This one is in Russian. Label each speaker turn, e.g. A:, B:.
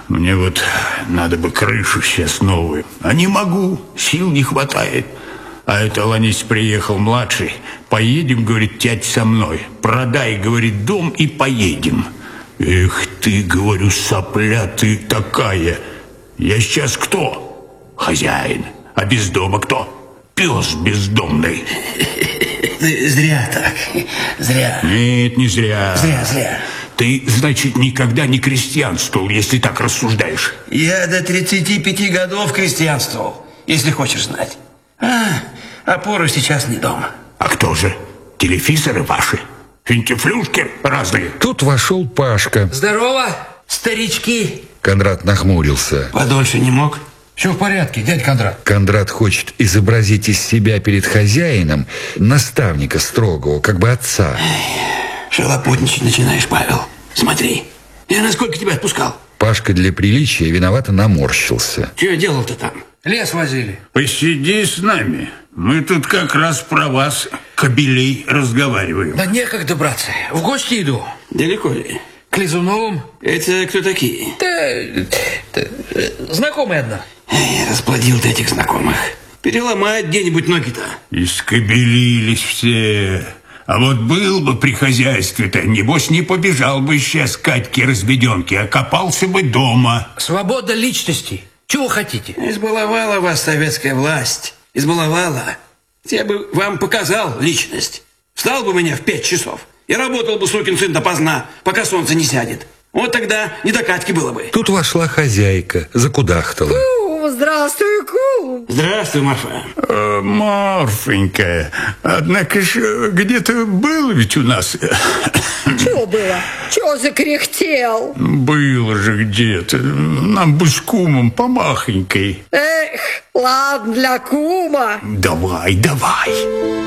A: Мне вот надо бы крышу сейчас новую. А не могу, сил не хватает. А это Ланись приехал младший. Поедем, говорит, тять со мной. Продай, говорит, дом и поедем. Эх ты, говорю, сопля ты такая. Я сейчас кто? Хозяин. А без дома кто? Пес бездомный.
B: Ты зря так. Зря.
A: Нет, не зря.
B: Зря.
A: Ты, значит, никогда не крестьянствовал, если так рассуждаешь.
B: Я до 35 годов крестьянствовал, если хочешь знать. Опоры сейчас не дома.
A: А кто же? Телевизоры ваши? Финтифлюшки разные?
C: Тут вошел Пашка.
B: Здорово, старички.
C: Кондрат нахмурился.
B: Подольше не мог?
D: Все в порядке, дядя Кондрат.
C: Кондрат хочет изобразить из себя перед хозяином наставника строгого, как бы отца.
B: Шалопутничать начинаешь, Павел. Смотри, я насколько тебя отпускал?
C: Пашка для приличия виновато наморщился.
B: Че делал-то там?
D: Лес возили.
A: Посиди с нами. Мы тут как раз про вас, кобелей, разговариваем.
D: Да некогда, братцы. В гости иду.
B: Далеко ли?
D: К Лизуновым.
B: Это кто такие?
D: Знакомые одна.
B: Расплодил ты этих знакомых. Переломать где-нибудь ноги-то.
A: Искобелились все. А вот был бы при хозяйстве-то, небось, не побежал бы сейчас к Катьке-разведенке, а копался бы дома.
D: Свобода личности. Чего хотите?
B: Избаловала вас советская власть. Избаловала. Я бы вам показал личность. Встал бы у меня в 5 часов и работал бы, сукин сын, допоздна, пока солнце не сядет. Вот тогда не до Катьки было бы.
C: Тут вошла хозяйка, закудахтала.
E: Здравствуй, кум.
B: Здравствуй, Марфа.
A: Марфенька, однако ж где-то был ведь у нас.
E: Чего было? Чего закряхтел?
A: Было же где-то. Нам бы с кумом помахонькой.
E: Эх, ладно, для кума.
A: Давай.